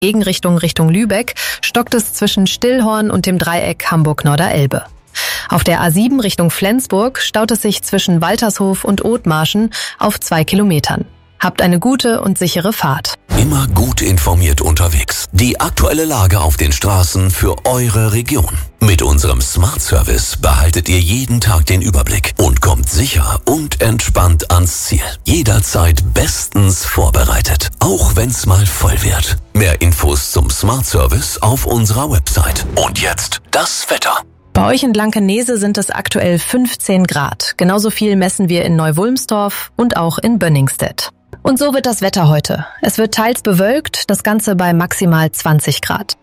Gegenrichtung Richtung Lübeck stockt es zwischen Stillhorn und dem Dreieck Hamburg-Norderelbe. Auf der A7 Richtung Flensburg staut es sich zwischen Waltershof und Othmarschen auf 2 Kilometern. Habt eine gute und sichere Fahrt. Immer gut informiert unterwegs. Die aktuelle Lage auf den Straßen für eure Region. Mit unserem Smart Service behaltet ihr jeden Tag den Überblick und kommt sicher und entspannt ans Ziel. Jederzeit bestens vorbereitet, auch wenn's mal voll wird. Mehr Infos zum Smart Service auf unserer Website. Und jetzt das Wetter. Bei euch in Blankenese sind es aktuell 15 Grad. Genauso viel messen wir in Neu-Wulmstorf und auch in Bönningstedt. Und so wird das Wetter heute. Es wird teils bewölkt, das Ganze bei maximal 20 Grad.